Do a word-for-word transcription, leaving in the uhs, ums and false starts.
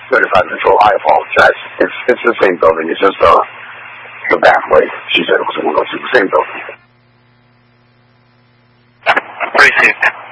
thirty-five Control, I apologize. It's it's the same building. It's just uh, the back way. She said it was one oh two. Same building. Received.